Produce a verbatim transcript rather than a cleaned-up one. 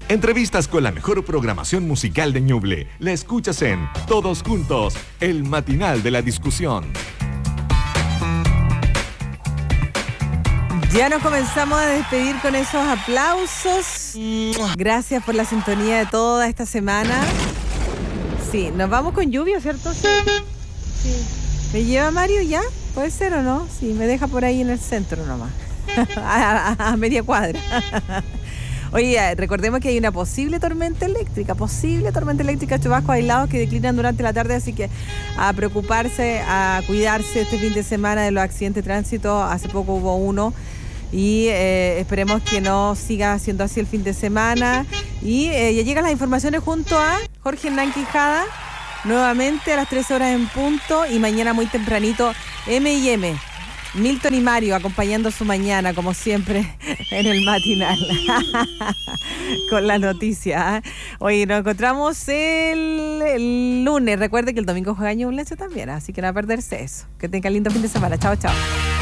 Entrevistas con la mejor programación musical de Ñuble. La escuchas en Todos Juntos, el matinal de la discusión. Ya nos comenzamos a despedir con esos aplausos. Gracias por la sintonía de toda esta semana. Sí, nos vamos con lluvia, ¿cierto? Sí. Sí. ¿Me lleva Mario ya? ¿Puede ser o no? Sí, me deja por ahí en el centro nomás. a, a, a media cuadra. Oye, recordemos que hay una posible tormenta eléctrica, posible tormenta eléctrica, chubascos aislados que declinan durante la tarde, así que a preocuparse, a cuidarse este fin de semana de los accidentes de tránsito. Hace poco hubo uno y eh, esperemos que no siga siendo así el fin de semana. Y eh, ya llegan las informaciones junto a Jorge Hernán Quijada, nuevamente a las trece horas en punto, y mañana muy tempranito eme y eme. Milton y Mario acompañando su mañana, como siempre, en el matinal, con la noticia. Hoy nos encontramos el, el lunes. Recuerde que el domingo juega Ñublense también, así que no va a perderse eso. Que tenga lindo fin de semana. Chao, chao.